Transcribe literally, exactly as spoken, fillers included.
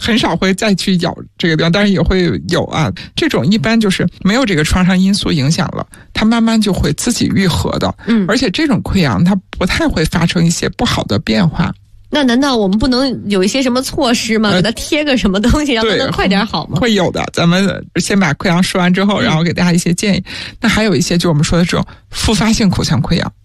很少会再去咬这个地方，但是也会有啊。这种一般就是没有这个创伤因素影响了，它慢慢就会自己愈合的。嗯，而且这种溃疡它不太会发生一些不好的变化。 那难道我们不能有一些什么措施吗？给它贴个什么东西，让它能快点好吗？ 会有的，咱们先把溃疡说完之后，然后给大家一些建议。嗯、那还有一些就是我们说的这种复发性口腔溃疡。